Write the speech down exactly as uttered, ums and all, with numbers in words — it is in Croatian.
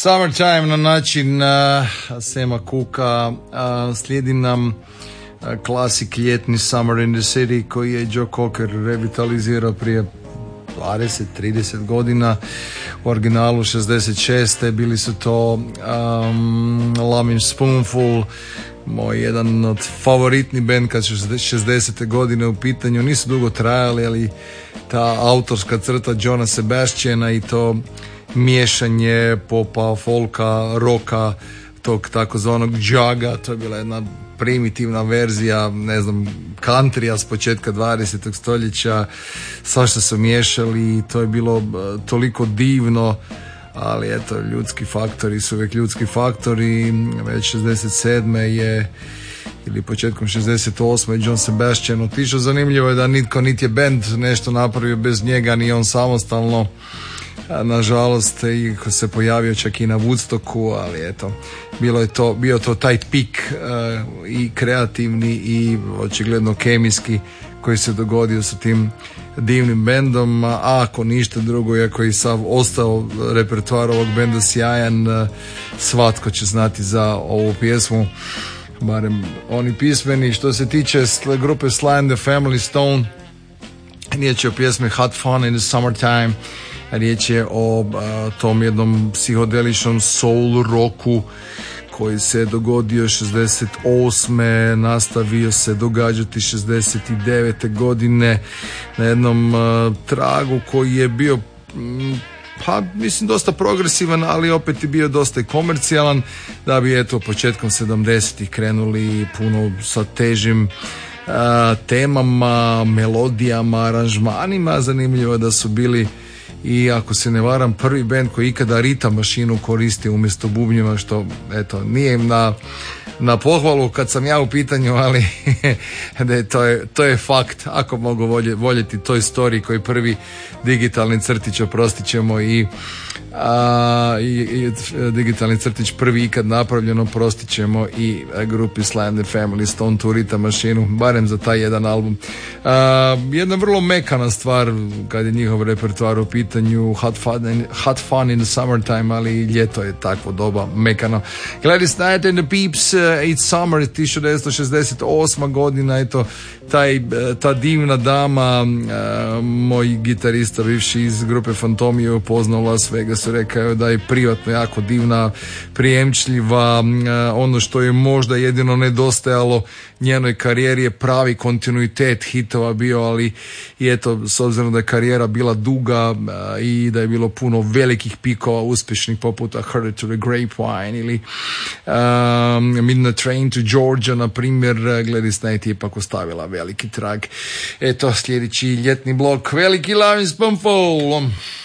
Summertime na način uh, Sema Cooka, uh, slijedi nam uh, klasik ljetni Summer in the City koji je Joe Cocker revitalizirao prije dvadeset trideset godina, u originalu šezdeset šeste bili su to um, Lovin' Spoonful, moj jedan od favoritni band kad su šezdesete godine u pitanju. Nisu dugo trajali, ali ta autorska crta Johna Sebastiana i to miješanje popa, folka, roka, tog takozvanog džaga, to je bila jedna primitivna verzija, ne znam, countrya s početka dvadesetog stoljeća, svašta su miješali i to je bilo uh, toliko divno, ali eto, ljudski faktori su uvijek ljudski faktori. Već šezdeset sedme je ili početkom šezdeset osme John Sebastian otišao. Zanimljivo je da nitko, niti je band nešto napravio bez njega, ni on samostalno. Nažalost, i se pojavio čak i na Woodstocku, ali eto, bilo je to, bio to taj pik uh, i kreativni i očigledno kemijski koji se dogodio sa tim divnim bendom, a ako ništa drugo, iako i sav ostao repertoar ovog benda sjajan, uh, svatko će znati za ovu pjesmu, barem oni pismeni. Što se tiče grupe Sly and the Family Stone, riječ je o pjesmi Hot Fun in the Summertime. Riječ je o uh, tom jednom psihodeličnom soul rocku koji se dogodio šezdeset osme, nastavio se događati šezdeset devete godine na jednom uh, tragu koji je bio mm, pa mislim dosta progresivan, ali opet je bio dosta i komercijalan, da bi eto početkom sedamdesetih krenuli puno sa težim uh, temama, melodijama, aranžmanima. Zanimljivo je da su bili i, ako se ne varam, prvi band koji ikada ritam mašinu koristi umjesto bubnjeva, što eto nije im na, na pohvalu kad sam ja u pitanju, ali de, to, je, to je fakt. Ako mogu volje, voljeti Toy Story koji prvi digitalni crtić, oprostit ćemo, i, a, i, i digitalni crtić prvi ikad napravljen, oprostit ćemo i grupi Sly and the Family Stone tu ritam mašinu, barem za taj jedan album. A, jedna vrlo mekana stvar kad je njihov repertoar u pitanju, hot fun, hot fun in the summertime, ali ljeto je takvo doba, mekano. Gladys Knight and the Peeps, uh, It's Summer, tisuću devetsto šezdeset osma godina, eto, taj, ta divna dama, uh, moj gitarista bivši iz grupe Fantomi je upoznao u Las Vegasu, rekao da je privatno jako divna, prijemčljiva, uh, ono što je možda jedino nedostajalo njenoj karijeri je pravi kontinuitet hitova bio, ali i eto, s obzirom da je karijera bila duga uh, i da je bilo puno velikih pikova uspješnih poput Heard to the Grapevine ili um, Midnight Train to Georgia, na primjer, Gladys Knight je ipak ostavila veliki trag. Eto, sljedeći ljetni blok, veliki Lovin' Spoonful.